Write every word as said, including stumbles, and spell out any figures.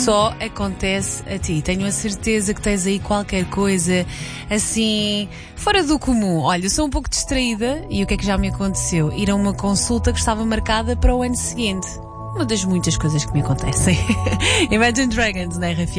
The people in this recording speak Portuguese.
só acontece a ti. Tenho a certeza que tens aí qualquer coisa assim fora do comum. Olha, eu sou um pouco distraída e o que é que já me aconteceu? Ir a uma consulta que estava marcada para o ano seguinte. Uma das muitas coisas que me acontecem. Imagine Dragons na R F M.